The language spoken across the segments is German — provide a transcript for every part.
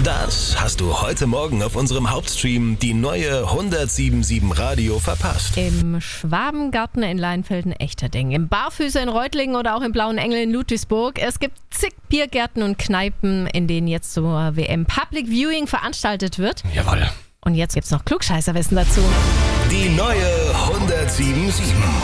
Das hast du heute Morgen auf unserem Hauptstream, die neue 107.7 Radio, verpasst. Im Schwabengarten in Leinfelden-Echterding, im Barfüßer in Reutlingen oder auch im Blauen Engel in Ludwigsburg. Es gibt zig Biergärten und Kneipen, in denen jetzt zur WM Public Viewing veranstaltet wird. Jawohl. Und jetzt gibt's noch Klugscheißerwissen dazu. Die neue 107.7.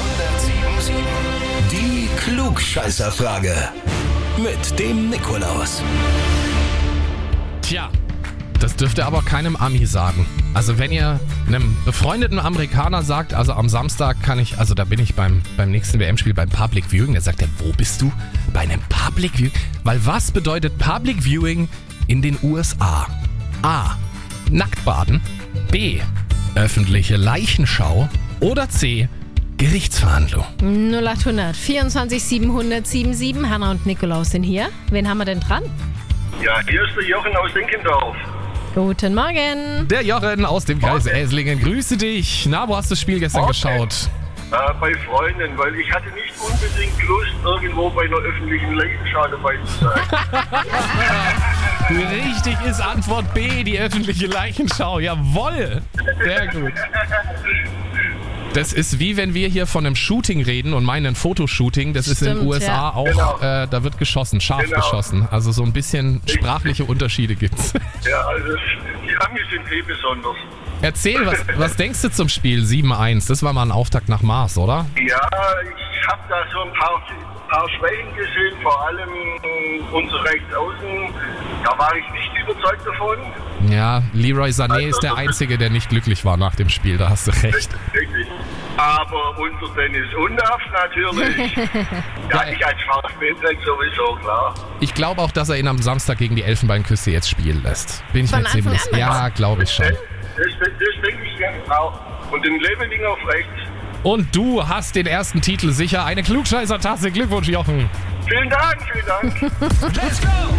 Die Klugscheißerfrage. Mit dem Nikolaus. Tja, das dürft ihr aber keinem Ami sagen. Also wenn ihr einem befreundeten Amerikaner sagt, also am Samstag da bin ich beim nächsten WM-Spiel beim Public Viewing, da sagt er, wo bist du? Bei einem Public Viewing? Weil was bedeutet Public Viewing in den USA? A. Nacktbaden. B. Öffentliche Leichenschau. Oder C. Gerichtsverhandlung. 0800 24 700 77. Hanna und Nikolaus sind hier. Wen haben wir denn dran? Ja, hier ist der Jochen aus Denkendorf. Guten Morgen. Der Jochen aus dem Kreis Esslingen. Grüße dich. Na, wo hast du das Spiel gestern geschaut? Bei Freunden, weil ich hatte nicht unbedingt Lust, irgendwo bei einer öffentlichen Leichenschau dabei zu sein. Richtig ist Antwort B, die öffentliche Leichenschau. Jawohl. Sehr gut. Das ist wie wenn wir hier von einem Shooting reden und meinen ein Fotoshooting. Das ist in den USA ja. auch, Genau. Da wird geschossen, scharf geschossen. Also so ein bisschen sprachliche Unterschiede gibt's. Ja, also die Amis sind besonders. Erzähl, was denkst du zum Spiel 7-1? Das war mal ein Auftakt nach Mars, oder? Ja, ich habe da so ein paar Schwächen gesehen, vor allem unser Rechtsaußen. Da war ich nicht überzeugt davon. Ja, Leroy Sané ist der Einzige, der nicht glücklich war nach dem Spiel, da hast du recht. Richtig. Aber unser Dennis Undaff natürlich. Ja, ich als VfB-Fan sowieso, klar. Ich glaube auch, dass er ihn am Samstag gegen die Elfenbeinküste jetzt spielen lässt. Bin ich Von mir ziemlich Anfang an? Ja, glaube ich schon. Das denke ich ja auch. Und den Leveling auf rechts. Und du hast den ersten Titel sicher. Eine Klugscheißer-Tasse. Glückwunsch, Jochen. Vielen Dank. Let's go!